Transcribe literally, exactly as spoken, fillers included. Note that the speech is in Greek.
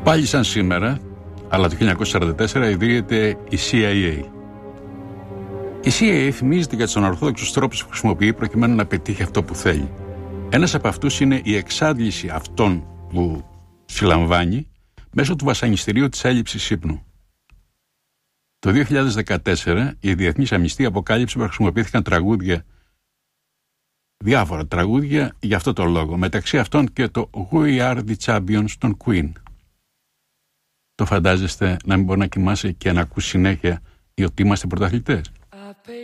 Πάλι σαν σήμερα, αλλά το χίλια εννιακόσια σαράντα τέσσερα, ιδρύεται η σι άι έι. Η σι άι έι θυμίζεται για τους ανορθόδοξους τρόπους που χρησιμοποιεί προκειμένου να πετύχει αυτό που θέλει. Ένας από αυτούς είναι η εξάντληση αυτών που συλλαμβάνει μέσω του βασανιστηρίου της έλλειψης ύπνου. Το δύο χιλιάδες δεκατέσσερα η Διεθνής Αμνηστία αποκάλυψε ότι χρησιμοποιήθηκαν τραγούδια, διάφορα τραγούδια για αυτό το λόγο, μεταξύ αυτών και το We Are The Champions των Queen. Το φαντάζεστε να μην μπορεί να κοιμάσαι και να ακούς συνέχεια ότι είμαστε πρωταθλητές?